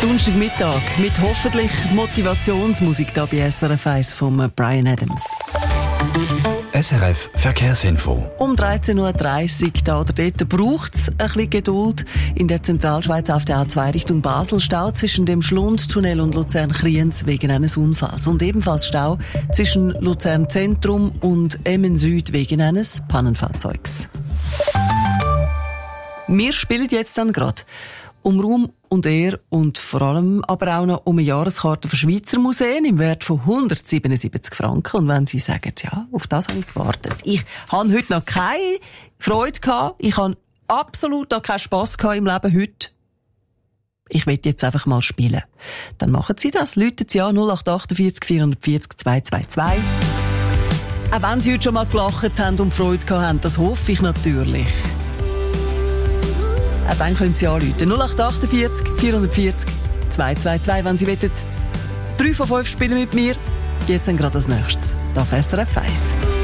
Donnerstagmittag mit hoffentlich Motivationsmusik da bei SRF 1 von Bryan Adams. SRF Verkehrsinfo. Um 13.30 Uhr da oder dort braucht es ein bisschen Geduld. In der Zentralschweiz auf der A2 Richtung Basel Stau zwischen dem Schlundtunnel und Luzern-Kriens wegen eines Unfalls. Und ebenfalls Stau zwischen Luzern Zentrum und Emmen Süd wegen eines Pannenfahrzeugs. Wir spielen jetzt dann gerade um Ruhm und Ehre und vor allem aber auch noch um eine Jahreskarte für Schweizer Museen im Wert von 177 Franken. Und wenn Sie sagen, ja, auf das habe ich gewartet. Ich habe heute noch keine Freude gehabt. Ich habe absolut noch keinen Spass gehabt im Leben heute. Ich will jetzt einfach mal spielen. Dann machen Sie das. Läuten Sie an 0848 440 222. Auch wenn Sie heute schon mal gelacht haben und Freude gehabt haben, das hoffe ich natürlich. Auch dann können Sie anrufen. 0848 440 222, wenn Sie wollen. 3 von 5 spielen mit mir. Jetzt dann gerade als nächstes. Da auf SRF 1.